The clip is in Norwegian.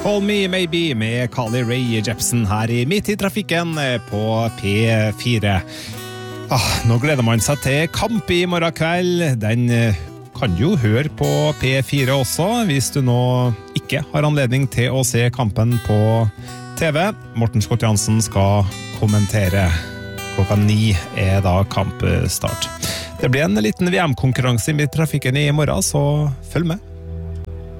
Call Me Maybe med Carly Rae Jepsen her i Midt i trafikken på P4. Nå gleder man seg til kamp i morgen kveld. Den kan du jo høre på P4 også, hvis du nå ikke har anledning til å se kampen på TV. Morten Skott Jansen skal kommentere. 9:00 da kampstart. Det blir en liten VM-konkurranse i Midt i trafikken i morgen, så følg med.